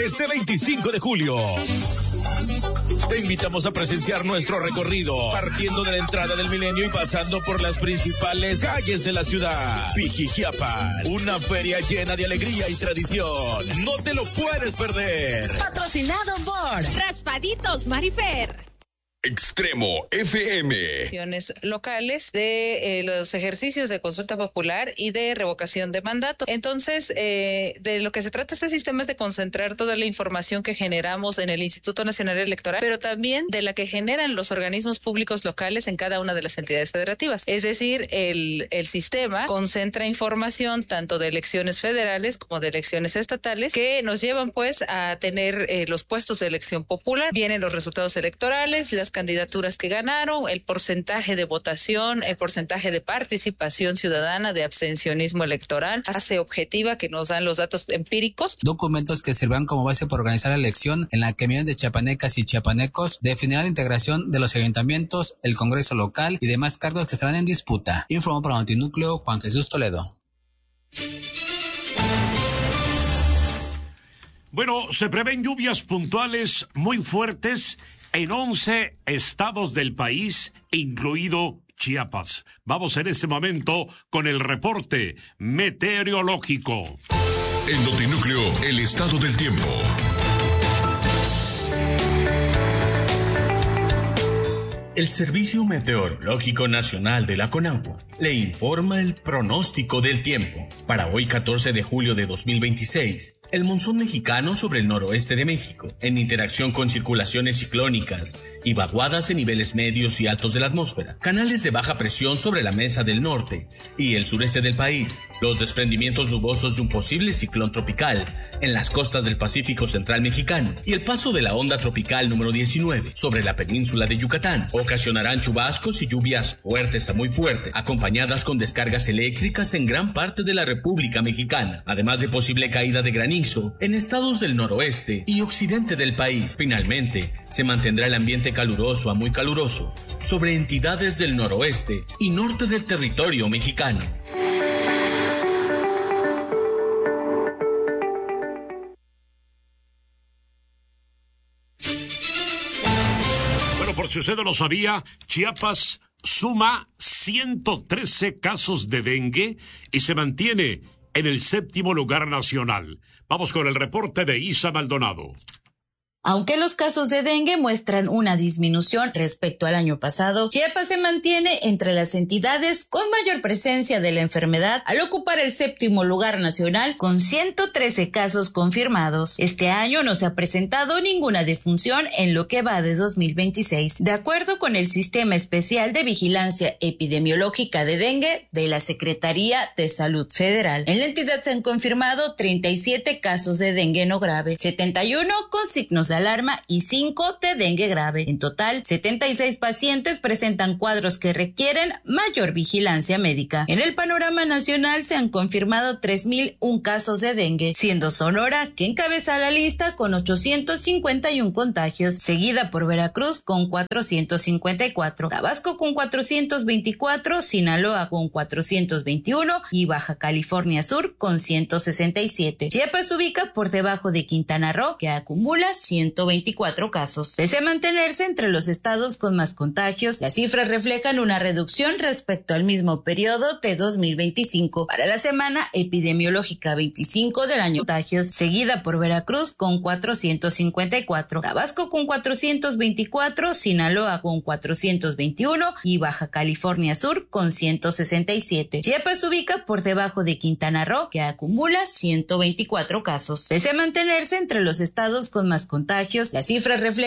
este 25 de julio. Te invitamos a presenciar nuestro recorrido, partiendo de la entrada del Milenio y pasando por las principales calles de la ciudad. Pijijiapan, una feria llena de alegría y tradición. No te lo puedes perder. Patrocinado por Raspaditos Marifer. Extremo FM. Locales de los ejercicios de consulta popular y de revocación de mandato. Entonces, de lo que se trata este sistema es de concentrar toda la información que generamos en el Instituto Nacional Electoral, pero también de la que generan los organismos públicos locales en cada una de las entidades federativas. Es decir, el sistema concentra información tanto de elecciones federales como de elecciones estatales que nos llevan pues a tener los puestos de elección popular. Vienen los resultados electorales, las candidaturas que ganaron, el porcentaje de votación, el porcentaje de participación ciudadana, de abstencionismo electoral, base objetiva que nos dan los datos empíricos. Documentos que sirvan como base para organizar la elección en la que millones de chiapanecas y chiapanecos definirán la integración de los ayuntamientos, el Congreso local y demás cargos que estarán en disputa. Informó para Notinúcleo Juan Jesús Toledo. Bueno, se prevén lluvias puntuales muy fuertes en 11 estados del país, incluido Chiapas. Vamos en este momento con el reporte meteorológico. En Notinúcleo, el estado del tiempo. El Servicio Meteorológico Nacional de la CONAGUA le informa el pronóstico del tiempo. Para hoy 14 de julio de 2026, el monzón mexicano sobre el noroeste de México, en interacción con circulaciones ciclónicas y vaguadas en niveles medios y altos de la atmósfera, canales de baja presión sobre la mesa del norte y el sureste del país, los desprendimientos nubosos de un posible ciclón tropical en las costas del Pacífico Central mexicano y el paso de la onda tropical número 19 sobre la península de Yucatán ocasionarán chubascos y lluvias fuertes a muy fuertes, acompañadas con descargas eléctricas en gran parte de la República Mexicana, además de posible caída de granizo en estados del noroeste y occidente del país. Finalmente, se mantendrá el ambiente caluroso a muy caluroso sobre entidades del noroeste y norte del territorio mexicano. Por si usted no lo sabía, Chiapas suma 113 casos de dengue y se mantiene en el 7º lugar nacional. Vamos con el reporte de Isa Maldonado. Aunque los casos de dengue muestran una disminución respecto al año pasado, Chiapas se mantiene entre las entidades con mayor presencia de la enfermedad al ocupar el 7º lugar nacional con 113 casos confirmados. Este año no se ha presentado ninguna defunción en lo que va de 2026, de acuerdo con el Sistema Especial de Vigilancia Epidemiológica de Dengue de la Secretaría de Salud Federal. En la entidad se han confirmado 37 casos de dengue no grave, 71 con signos de alarma y 5 de dengue grave. En total, 76 pacientes presentan cuadros que requieren mayor vigilancia médica. En el panorama nacional se han confirmado 3.001 casos de dengue, siendo Sonora que encabeza la lista con 851 contagios, seguida por Veracruz con 454, Tabasco con 424, Sinaloa con 421 y Baja California Sur con 167. Chiapas se ubica por debajo de Quintana Roo, que acumula 124 casos. Pese a mantenerse entre los estados con más contagios, las cifras reflejan una reducción respecto al mismo periodo de 2025. Para la semana epidemiológica 25 del año, contagios, seguida por Veracruz con 454, Tabasco con 424, Sinaloa con 421 y Baja California Sur con 167. Chiapas se ubica por debajo de Quintana Roo, que acumula 124 casos. Pese a mantenerse entre los estados con más contagios, las cifras reflejan